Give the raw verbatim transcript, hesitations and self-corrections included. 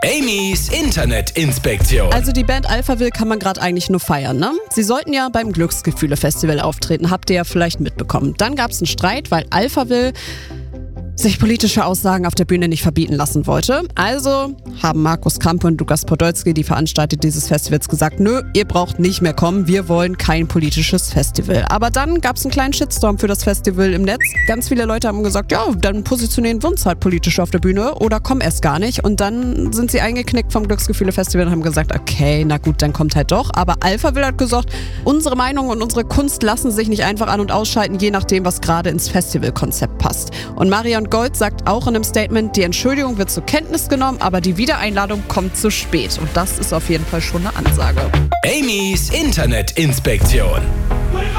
Amy's Internetinspektion. Also die Band Alphaville kann man gerade eigentlich nur feiern, ne? Sie sollten ja beim Glücksgefühle-Festival auftreten, habt ihr ja vielleicht mitbekommen. Dann gab es einen Streit, weil Alphaville sich politische Aussagen auf der Bühne nicht verbieten lassen wollte. Also haben Markus Krampe und Lukas Podolski, die Veranstalter dieses Festivals, gesagt, nö, ihr braucht nicht mehr kommen, wir wollen kein politisches Festival. Aber dann gab es einen kleinen Shitstorm für das Festival im Netz. Ganz viele Leute haben gesagt, ja, dann positionieren wir uns halt politisch auf der Bühne oder kommen erst gar nicht. Und dann sind sie eingeknickt vom Glücksgefühle-Festival und haben gesagt, okay, na gut, dann kommt halt doch. Aber Alphaville hat gesagt, unsere Meinung und unsere Kunst lassen sich nicht einfach an- und ausschalten, je nachdem, was gerade ins Festivalkonzept passt. Und Marion Gold sagt auch in einem Statement, die Entschuldigung wird zur Kenntnis genommen, aber die Wiedereinladung kommt zu spät. Und das ist auf jeden Fall schon eine Ansage. Amy's Internetinspektion.